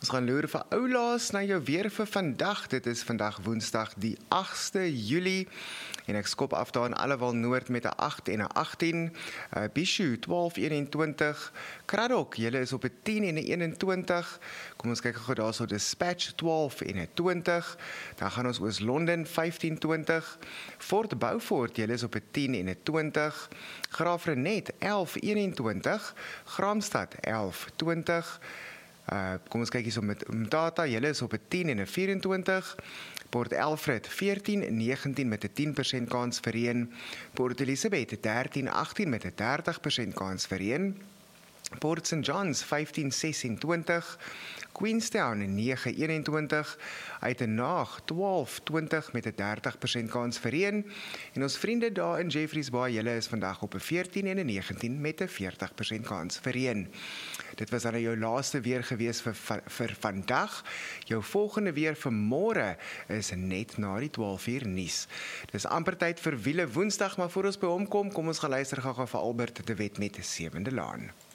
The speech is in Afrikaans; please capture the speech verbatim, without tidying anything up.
Ons gaan loer vir oulaas na jou weer vir vandag. Dit is vandag Woensdag die agste Julie. En ek skop af daar in Allewal Noord met 'n agt en 'n agttien. Uh, Bishu twaalf eenentwintig. Kraddock, julle is op 'n tien en 'n eenentwintig. Kom ons kyk gou daarso Dispatch twaalf en 'n twintig. Dan gaan ons Oos-London vyftien twintig. Fort Beaufort, julle is op 'n tien en 'n twintig. Graafrenet elf eenentwintig. Graamsstad elf twintig. Uh, kom ons kyk hier so met Mtata, julle is op 'n tien en 'n vyf-en-twintig. Port Elfrid veertien negentien met 'n tien persent kans vir reën. Port Elizabeth dertien agttien met 'n dertig persent kans vir reën. Port Saint John's vyftien sesentwintig. Queenstown nege eenentwintig. Uitenaag twaalf twintig met 'n dertig persent kans vir reën. En ons vriende daar in Jeffreys Bay, julle is vandag op 'n veertien en 'n negentien met 'n veertig persent kans vir reën. Dit was dan jou laaste weer gewees vir, vir, vir vandag. Jou volgende weer vir môre is net na die twaalf uur nuus. Dis amper tyd vir wiele Woensdag, maar voor ons by hom kom, kom ons gaan luister gou-gou vir Albert de Wet met Sewende Laan.